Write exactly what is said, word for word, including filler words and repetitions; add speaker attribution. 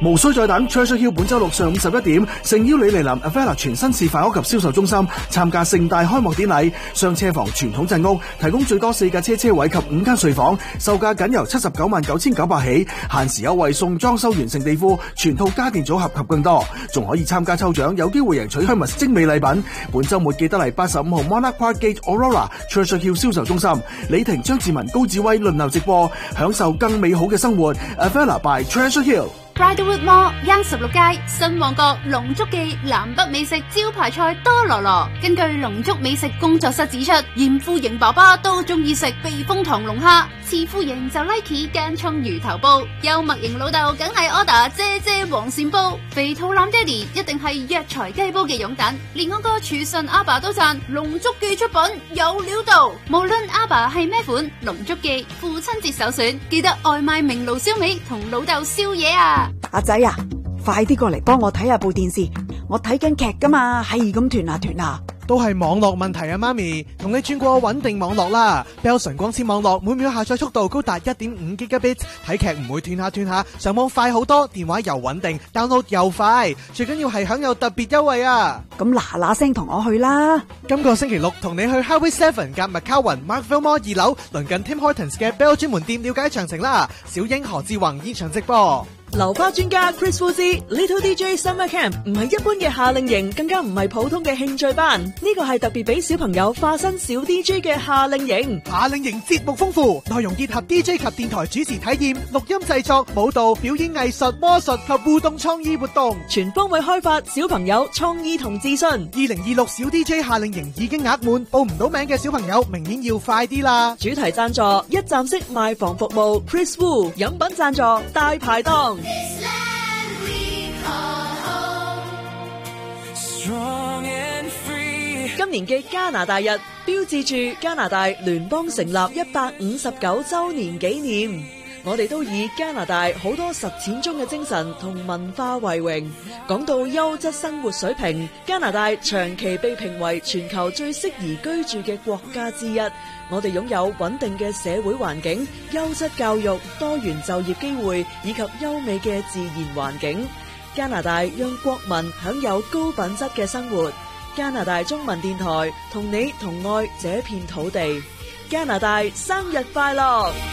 Speaker 1: 無需再等 ，Treasure Hill 本周六上午十一點，誠邀你嚟臨 Avella 全新示範屋及銷售中心參加盛大開幕典禮。雙車房傳統鎮屋提供最多四架車車位及五間睡房，售價僅由七十九萬九千九百起，限時優惠送裝修完成地庫、全套家電組合及更多，仲可以參加抽獎，有機會贏取 Hermes 精美禮品。本週末記得嚟八十五號 Monarch Park Gate Aurora Treasure Hill 銷售中心，李婷、張志文、高志威輪流直播，享受更美好嘅生活。Avella by Treasure Hill。Bridlewood
Speaker 2: Mall 央十六街新旺角龍竹記南北美食招牌菜多羅羅。根據龍竹美食工作室指出，嚴富盈爸爸都中意食避風塘龍蝦，次富盈就 like 間葱魚頭煲，幽默型老豆梗係 order 姐姐黃鱔煲，肥肚腩爹哋一定係藥材雞煲嘅擁躉，連我個廚神阿爸都讚龍竹記出品有料到。無論阿爸係咩款，龍竹記父親節首選，記得外賣明爐燒味同老豆宵夜啊！
Speaker 3: 打仔啊，快啲過嚟幫我睇下部電視，我睇緊劇噶嘛，係咁斷下斷下。
Speaker 4: 都係網絡問題啊，媽咪，同你轉過穩定網絡啦。Bell 純光纖網絡每秒下載速度高達 一點五 Gigabit， 睇劇唔會斷下斷下，上網快好多，電話又穩定 ，download 又快，最緊要係享有特別優惠啊！
Speaker 3: 咁嗱嗱聲同我去啦！
Speaker 4: 今個星期六同你去 Highway Seven 夾 McCowan Markville Mall 二樓，鄰近 Tim Hortons 嘅 Bell 專門店了解詳情啦。小英何志宏現場直播。
Speaker 5: 流花專家 Chris Fuzzy Little D J Summer Camp 唔係一般嘅夏令營，更加唔係普通嘅興趣班，呢個係特別俾小朋友化身小 D J 嘅夏令營。
Speaker 4: 夏令營節目豐富，內容結合 D J 及電台主持體驗、錄音製作、舞蹈、表演藝術、魔術及互動創意活動，
Speaker 5: 全方位開發小朋友創意同自信。
Speaker 4: 二零二六小 D J 夏令營已經額滿，報唔到名嘅小朋友明年要快啲啦！
Speaker 5: 主題贊助一站式賣房服務 Chris Wu， 飲品贊助大排檔。今年嘅加拿大日標誌住加拿大聯邦成立一百五十九周年紀念，我哋都以加拿大好多實踐中嘅精神同文化為榮。講到優質生活水平，加拿大長期被評為全球最適宜居住嘅國家之一。我哋擁有穩定嘅社會環境、優質教育、多元就業機會以及優美嘅自然環境。加拿大讓國民享有高品質嘅生活。加拿大中文電台同你同愛這片土地。加拿大生日快樂！